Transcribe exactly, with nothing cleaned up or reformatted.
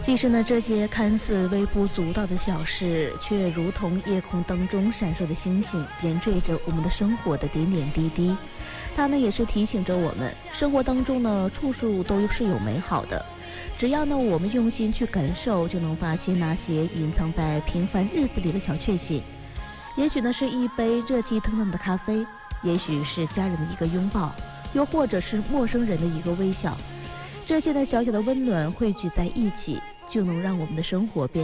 其实呢，这些看似微不足道的小事，却如同夜空当中闪烁的星星，点缀着我们的生活的点点滴滴。它们也是提醒着我们，生活当中呢，处处都是有美好的。只要呢，我们用心去感受，就能发现那些隐藏在平凡日子里的小确幸。也许呢，是一杯热气腾腾的咖啡，也许是家人的一个拥抱，又或者是陌生人的一个微笑。这些呢，小小的温暖汇聚在一起，就能让我们的生活变